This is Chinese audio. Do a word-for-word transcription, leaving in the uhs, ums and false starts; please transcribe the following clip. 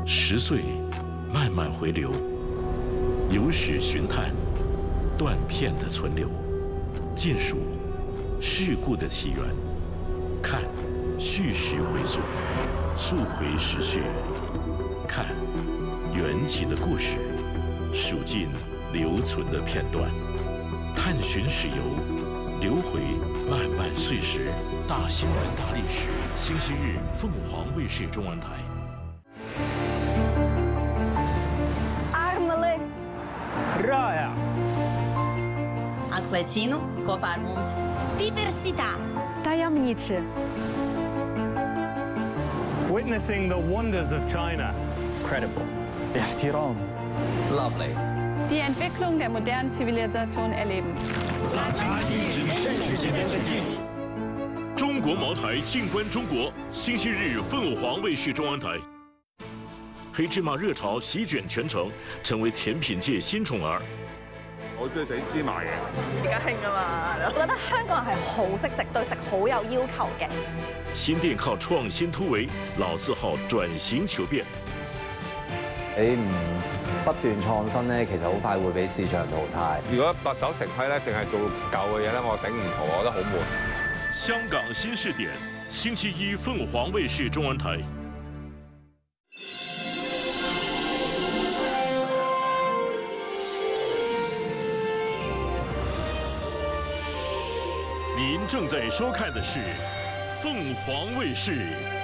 十岁，慢慢回流，有史寻探，断片的存留，尽数事故的起源，看叙事回溯，溯回时序，看缘起的故事，数尽留存的片段，探寻史游，流回漫漫岁时。大新闻大历史，星期日凤凰卫视中文台。 رائع. Anquettino, Copar Mums. Diversità. Tajemniczy. Witnessing the wonders of China. Credible. احترام. Lovely. Die Entwicklung der modernen Zivilisation erleben. 中国茅台静观中国，星期日凤凰卫视中文台。黑芝麻热潮席卷全城，成为甜品界新宠儿。 我中意食芝麻嘢， 而家興啊嘛，我覺得香港人係好識食，對食好有要求嘅。 新店靠創新突圍，老字號轉型求變。 你唔不斷創新咧，其實好快會俾市場淘汰。 如果特首食批咧，淨係做舊嘅嘢咧，我頂唔妥，我覺得好悶。 香港新視點，星期一鳳凰衛視中文台。 您正在收看的是凤凰卫视。